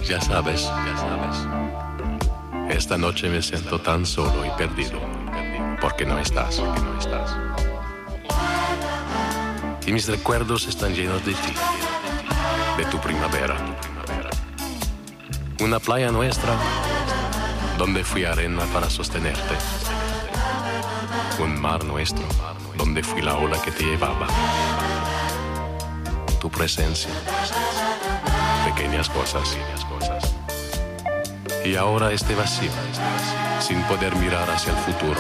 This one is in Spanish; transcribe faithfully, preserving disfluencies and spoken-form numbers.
Ya sabes, ya sabes. Esta noche me siento tan solo y perdido, porque no estás, porque no estás. Y mis recuerdos están llenos de ti, de tu primavera. Una playa nuestra, donde fui arena para sostenerte. Un mar nuestro, donde fui la ola que te llevaba. Tu presencia, pequeñas cosas, pequeñas cosas. Y ahora este vacío, sin poder mirar hacia el futuro.